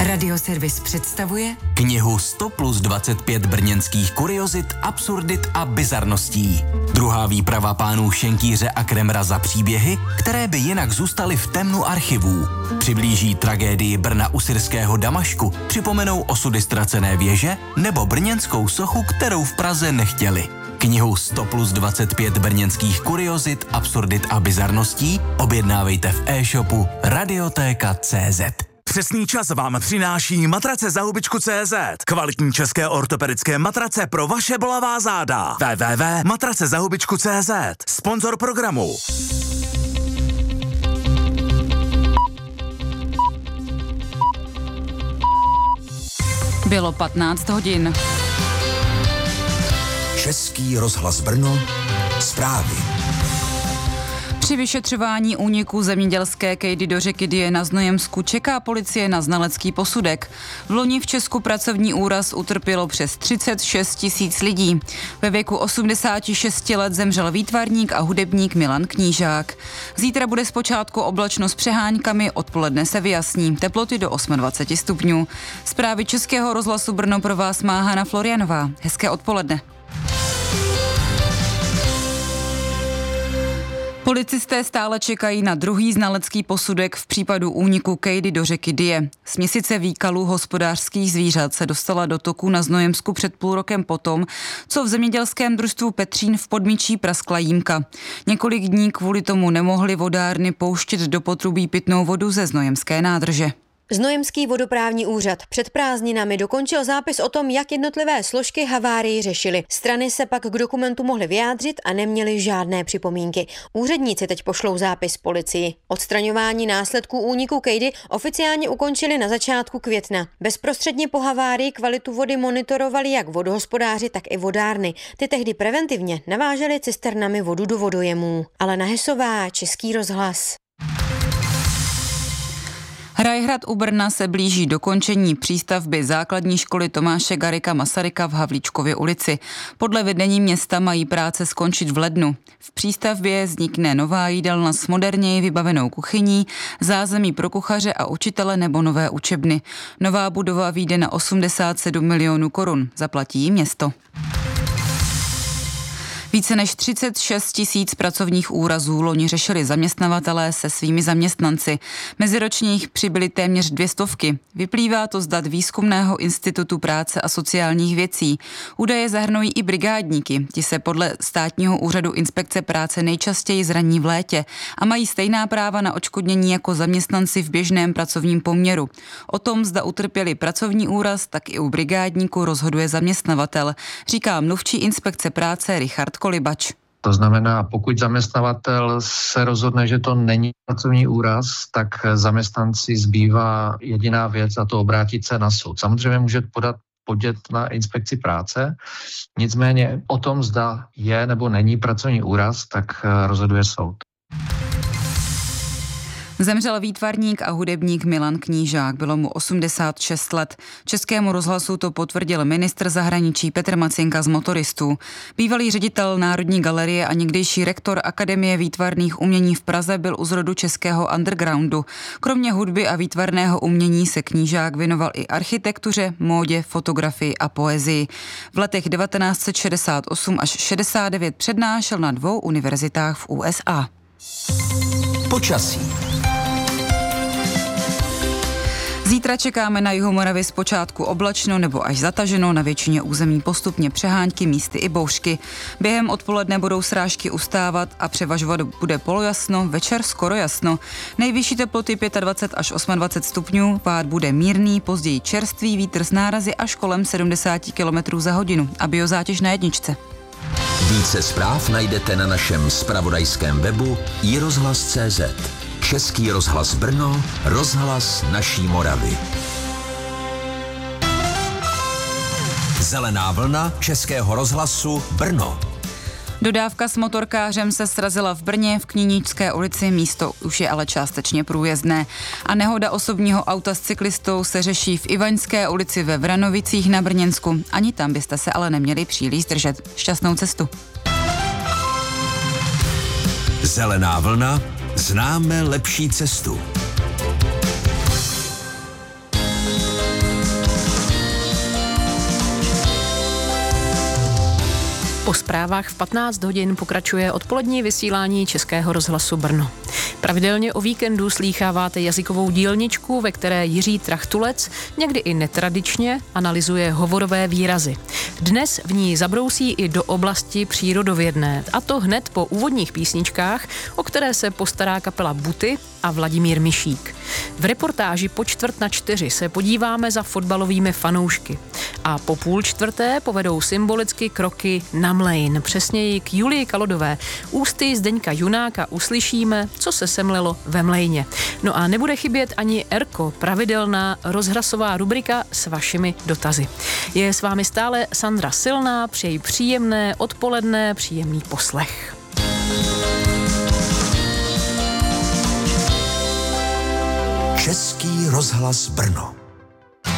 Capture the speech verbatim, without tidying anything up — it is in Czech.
Radioservis představuje knihu sto plus dvacet pět brněnských kuriozit, absurdit a bizarností. Druhá výprava pánů Šenkýře a Kremra za příběhy, které by jinak zůstaly v temnu archivů. Přiblíží tragédii Brna u syrského Damašku, připomenou osudy ztracené věže nebo brněnskou sochu, kterou v Praze nechtěli. Knihu sto plus dvacet pět brněnských kuriozit, absurdit a bizarností objednávejte v e-shopu radiotéka tečka cé zet. Přesný čas vám přináší matrace za hubičku tečka cé zet. Kvalitní české ortopedické matrace pro vaše bolavá záda. w w w tečka matrace za hubičku tečka cé zet. Sponzor programu. Bylo patnáct hodin. Český rozhlas Brno, zprávy. Při vyšetřování úniku zemědělské kejdy do řeky Dyje na Znojemsku čeká policie na znalecký posudek. V loni v Česku pracovní úraz utrpělo přes třicet šest tisíc lidí. Ve věku osmdesáti šesti let zemřel výtvarník a hudebník Milan Knížák. Zítra bude zpočátku oblačno s přeháňkami, odpoledne se vyjasní. Teploty do dvacet osm stupňů. Zprávy Českého rozhlasu Brno pro vás má Hana Florianová. Hezké odpoledne. Policisté stále čekají na druhý znalecký posudek v případu úniku kejdy do řeky Dyje. Směsice výkalů hospodářských zvířat se dostala do toku na Znojemsku před půl rokem potom, co v zemědělském družstvu Petřín v Podmičí praskla jímka. Několik dní kvůli tomu nemohly vodárny pouštět do potrubí pitnou vodu ze znojemské nádrže. Znojemský vodoprávní úřad před prázdninami dokončil zápis o tom, jak jednotlivé složky havárii řešily. Strany se pak k dokumentu mohly vyjádřit a neměly žádné připomínky. Úředníci teď pošlou zápis policii. Odstraňování následků úniku kejdy oficiálně ukončili na začátku května. Bezprostředně po havárii kvalitu vody monitorovali jak vodohospodáři, tak i vodárny. Ty tehdy preventivně navážely cisternami vodu do vodojemů. Alena Hesová, Český rozhlas. Hrajhrad u Brna se blíží dokončení přístavby základní školy Tomáše Garrigua Masaryka v Havlíčkově ulici. Podle vedení města mají práce skončit v lednu. V přístavbě vznikne nová jídelna s moderněji vybavenou kuchyní, zázemí pro kuchaře a učitele nebo nové učebny. Nová budova vyjde na osmdesát sedm milionů korun. Zaplatí ji město. Více než třicet šest tisíc pracovních úrazů loni řešili zaměstnavatelé se svými zaměstnanci. Meziročně jich přibyly téměř dvě stovky. Vyplývá to z dat Výzkumného institutu práce a sociálních věcí. Údaje zahrnují i brigádníky. Ti se podle státního úřadu inspekce práce nejčastěji zraní v létě a mají stejná práva na odškodnění jako zaměstnanci v běžném pracovním poměru. O tom, zda utrpěli pracovní úraz, tak i u brigádníků rozhoduje zaměstnavatel, říká mluvčí inspekce práce Richard Kolibač. To znamená, pokud zaměstnavatel se rozhodne, že to není pracovní úraz, tak zaměstnanci zbývá jediná věc, a to obrátit se na soud. Samozřejmě může podat podnět na inspekci práce, nicméně o tom, zda je nebo není pracovní úraz, tak rozhoduje soud. Zemřel výtvarník a hudebník Milan Knížák, bylo mu osmdesát šest let. Českému rozhlasu to potvrdil ministr zahraničí Petr Macinka z Motoristů. Bývalý ředitel Národní galerie a někdejší rektor Akademie výtvarných umění v Praze byl u zrodu českého undergroundu. Kromě hudby a výtvarného umění se Knížák věnoval i architektuře, módě, fotografii a poezii. V letech devatenáct set šedesát osm až šedesát devět přednášel na dvou univerzitách v U S A. Počasí. Zítra čekáme na jihu Moravy zpočátku oblačno nebo až zataženo, na většině území postupně přehánky, místy i bouřky. Během odpoledne budou srážky ustávat a převažovat bude polojasno, večer skoro jasno. Nejvyšší teploty dvacet pět až dvacet osm stupňů, pád bude mírný, později čerstvý vítr s nárazy až kolem sedmdesát kilometrů za hodinu a biozátěž na jedničce. Více zpráv najdete na našem zpravodajském webu i rozhlas tečka cé zet. Český rozhlas Brno, rozhlas naší Moravy. Zelená vlna Českého rozhlasu Brno. Dodávka s motorkářem se srazila v Brně v Kníničské ulici, místo už je ale částečně průjezdné. A nehoda osobního auta s cyklistou se řeší v Ivaňské ulici ve Vranovicích na Brněnsku. Ani tam byste se ale neměli příliš zdržet. Šťastnou cestu. Zelená vlna, známe lepší cestu. Po zprávách v patnáct hodin pokračuje odpolední vysílání Českého rozhlasu Brno. Pravidelně o víkendu slýcháváte jazykovou dílničku, ve které Jiří Trachtulec někdy i netradičně analyzuje hovorové výrazy. Dnes v ní zabrousí i do oblasti přírodovědné, a to hned po úvodních písničkách, o které se postará kapela Buty a Vladimír Mišík. V reportáži po čtvrt na čtyři se podíváme za fotbalovými fanoušky a po půl čtvrté povedou symbolicky kroky na mlejn, přesněji k Julii Kalodové. Ústy Zdeňka Junáka uslyšíme, co se semlelo ve mlejně. No a nebude chybět ani Erko, pravidelná rozhlasová rubrika s vašimi dotazy. Je s vámi stále Sandra Silná, přeji příjemné odpoledne, příjemný poslech. Český rozhlas Brno.